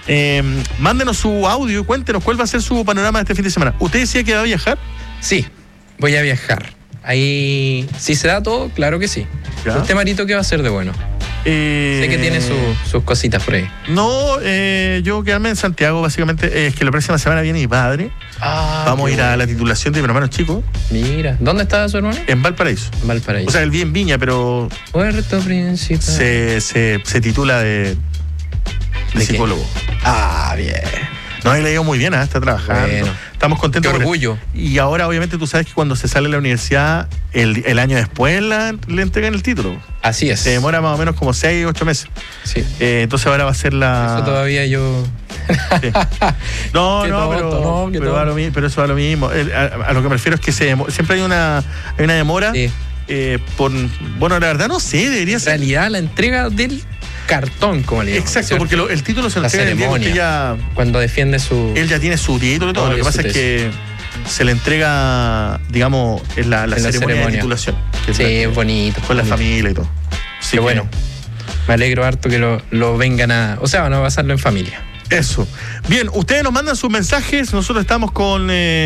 Mándenos su audio y cuéntenos cuál va a ser su panorama de este fin de semana. ¿Usted decía que va a viajar? Sí, voy a viajar. Ahí, si se da todo, claro que sí. ¿Ya? ¿Usted, Marito, qué va a hacer de bueno? Sé que tiene sus cositas por ahí. No, yo quedarme en Santiago, básicamente. Es que la próxima semana viene mi padre. Vamos a ir a la titulación de mi hermano chico. Mira, ¿dónde está su hermano? En Valparaíso. Valparaíso. O sea, él vive en Viña, pero Puerto Principal. se titula de psicólogo. Bien. No, él le ha ido muy bien, está trabajando. Bueno, estamos contentos. Qué orgullo. Y ahora, obviamente, tú sabes que cuando se sale de la universidad, el año después le entregan el título. Así es. Se demora más o menos como 6, 8 meses. Sí. Entonces ahora va a ser la... Eso todavía yo... Sí. No, pero eso va lo mismo. A lo que me refiero es que siempre hay una demora. Sí. Bueno, la verdad no sé, debería ser. En realidad, la entrega del cartón, como le llaman. Exacto, porque el título se lo la entrega el día ceremonia, que ya... Cuando defiende su... Él ya tiene su título y todo. Lo que pasa es que se le entrega, digamos, en la ceremonia de titulación. Sí, es bonito. Con la familia y todo. Qué bueno. Me alegro harto que lo vengan a... O sea, van a pasarlo en familia. Eso. Bien, ustedes nos mandan sus mensajes. Nosotros estamos con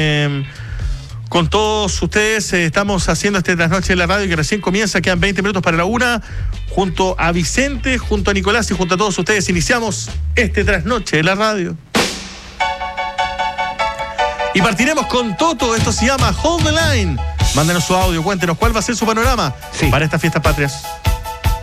todos ustedes. Estamos haciendo este Trasnoche de la Radio que recién comienza. Quedan 20 minutos para la 1. Junto a Vicente, junto a Nicolás y junto a todos ustedes iniciamos este Trasnoche de la Radio. Y partiremos con Toto. Esto se llama Hold the Line. Mándenos su audio, cuéntenos cuál va a ser su panorama para estas fiestas patrias.